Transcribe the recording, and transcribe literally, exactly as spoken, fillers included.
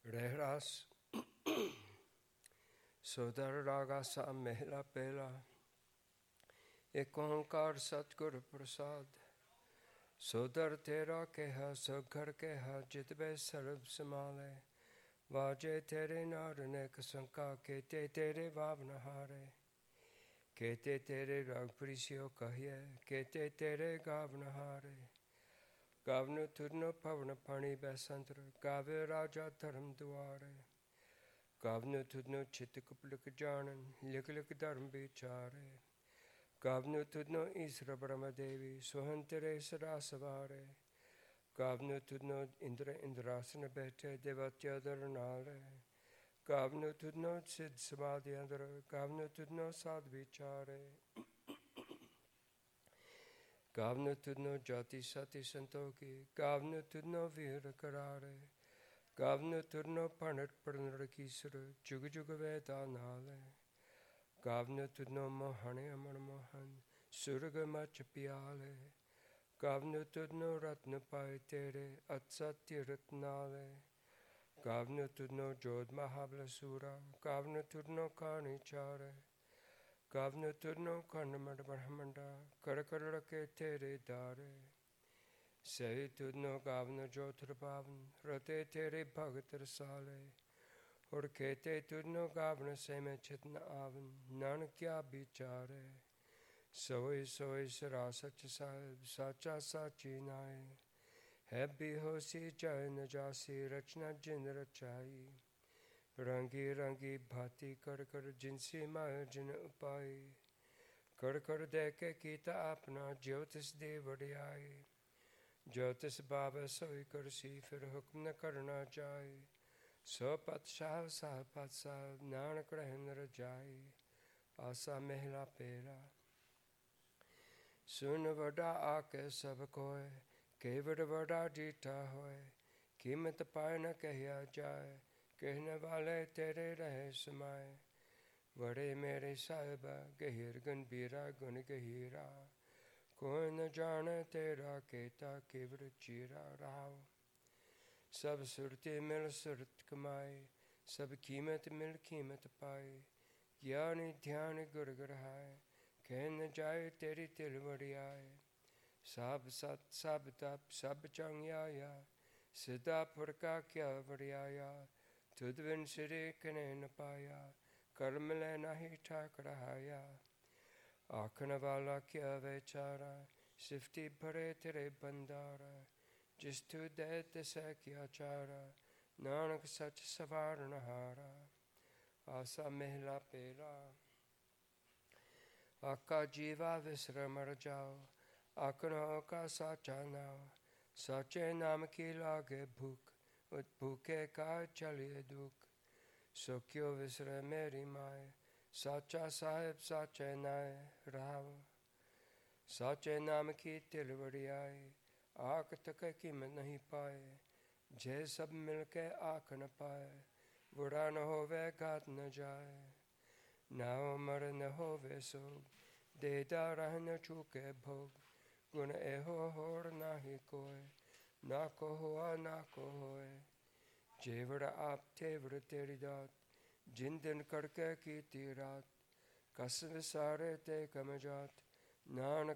रहरास सोदर रागा सा महला पहला। एक ओंकार सतगुर प्रसाद। सोदर तेरा कहा सो घर कहा जितबे सर्व समाले। वाजे तेरे नार नेक संका केते तेरे भावन हारे। केते तेरे राग प्रिसियो कहिए केते तेरे गावन हारे। गावन तुरनो पवन पानी बैसंतर गावे राजा धर्म दुआरे। गावन तुरनो चित कुपलिक जानन लिख लिख धर्म विचारे। गावन तुरनो ईश्वर ब्रह्म देवी सोहन तेरे सदा सवारे। गावन तुरनो इंद्र इंद्रासन बैठे देवत्या दर नाले। गावन तुरनो सिद्ध समाधि अंदर गावन तुरनो साध विचारे। गावन तुरनो जाति सती संतोखी गावन तुरनो वीर करारे। गावन तुरनो पंडित प्रणर कीसर जुग जुग वेदा नाले। गावन तुरनो मोहन अमन मोहन सुरग मच पियाले। गावन तुरनो रत्न पाए तेरे अत्सत्य रत्नाले। गावन तुरनो जोध महाबल सूरा गावन तुरनो कानी चारे। गावन तुरनो खंड ब्रह्मंडा कर कर रखे तेरे दारे। सही तुरनो गावन जोतर पावन रते तेरे भगत रसाले। और कहते तुरनो गावन से में चितन आवन नानक क्या विचारे। सोई सोई सरा सच साहिब साचा साची नाए। है बेहोशी चाहे न जासी रचना जिन रचाई। रंगी रंगी भांति कर कर जिनसी माय जिन उपाय। कर कर दे के कीता अपना ज्योतिष दे वड़ियाई। ज्योतिष बाबा सोई करसी फिर हुक्म न करना जाए। सो पत शाह साह पत साह नानक रहन रजाई। आसा महला पेरा। सुन वडा आके सब कोय केवड़ वडा जीठा होए। कीमत पाए न कहिया जाए कहने वाले तेरे रहे समाए। बड़े मेरे साहिबा गहिर गंभीरा गुण गहीरा। कोई न जाने तेरा केता केवड़ चीरा राव। सब सुरते मिल सुरत कमाए सब कीमत मिल कीमत पाए। ज्ञानी ध्यान गुर गढ़ाए कह न जाए तेरी तिल वड़ियाए। सब सत सब तप सब चंग्याया सिद्धा पुर का क्या वड़ियाया। तुद बिन सिरे कने न पाया कर्म ले नहीं ठाक रहाया। आखन वाला क्या बेचारा सिफती भरे तेरे बंदारा। जिस तू दे तिसे क्या चारा नानक सच सवारन हारा। आसा महला पेरा। आका जीवा विसर मर जाओ आखनो का साचा नाव। साचे नाम की लागे भूख उत भूखे का चलिए दुख। सो क्यों विसरे मेरी माए साचा साहेब साचे नाय राव। साचे नाम की तिल वड़ियाई आख तक कीमत नहीं पाए। जय सब मिलके आख न पाए बुरा न होवे घात न जाए। ना उमर न होवे सोग देदा रह न चूके भोग। गुण एहो होड़ ना ही कोय ना को हुआ ना को होए। जेवड़ आप तेवड़ तेरी दात जिन दिन करके की ती रात। कस विसारे ते कम जात नानक